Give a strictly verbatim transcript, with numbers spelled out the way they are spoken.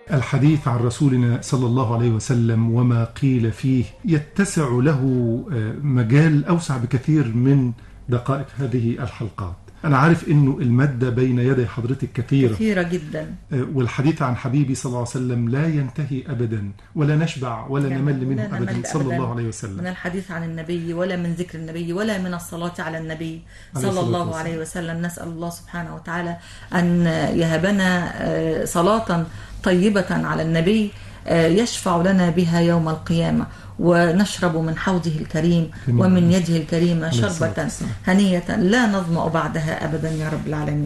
الحديث عن رسولنا صلى الله عليه وسلم وما قيل فيه يتسع له مجال أوسع بكثير من دقائق هذه الحلقات. أنا عارف أنه المادة بين يدي حضرتك كثيرة كثيرة جدا، والحديث عن حبيبي صلى الله عليه وسلم لا ينتهي أبدا، ولا نشبع ولا نمل منه أبدا صلى الله عليه وسلم، من الحديث عن النبي ولا من ذكر النبي ولا من الصلاة على النبي صلى الله عليه وسلم. نسأل الله سبحانه وتعالى أن يهبنا صلاة طيبة على النبي يشفع لنا بها يوم القيامة، ونشرب من حوضه الكريم ومن يده الكريمة شربة هنية لا نظمأ بعدها أبدا يا رب العالمين.